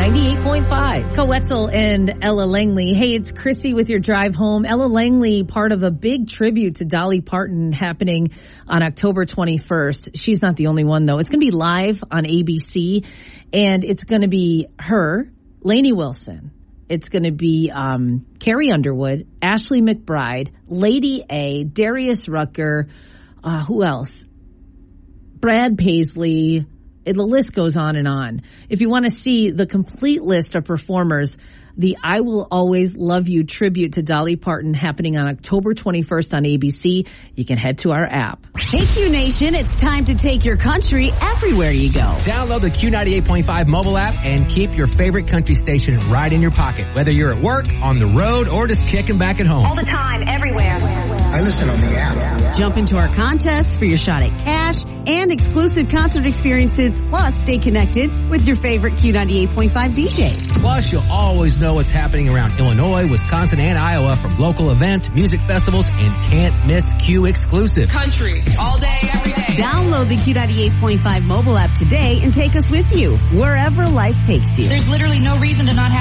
98.5. Coetzel and Ella Langley. Hey, it's Chrissy with your drive home. Ella Langley, part of a big tribute to Dolly Parton happening on October 21st. She's not the only one, though. It's going to be live on ABC, and it's going to be her, Lainey Wilson. It's going to be Carrie Underwood, Ashley McBride, Lady A, Darius Rucker, who else? Brad Paisley. The list goes on and on. If you want to see the complete list of performers, the I Will Always Love You tribute to Dolly Parton happening on October 21st on ABC, you can head to our app. Hey, Q Nation, it's time to take your country everywhere you go. Download the Q98.5 mobile app and keep your favorite country station right in your pocket, whether you're at work, on the road, or just kicking back at home. All the time, everywhere. I listen on the app. Jump into our contests for your shot at cash and exclusive concert experiences, plus stay connected with your favorite Q98.5 DJs. Plus, you'll always know what's happening around Illinois, Wisconsin, and Iowa from local events, music festivals, and can't miss Q exclusives. Country, all day, every day. Download the Q98.5 mobile app today and take us with you wherever life takes you. There's literally no reason to not have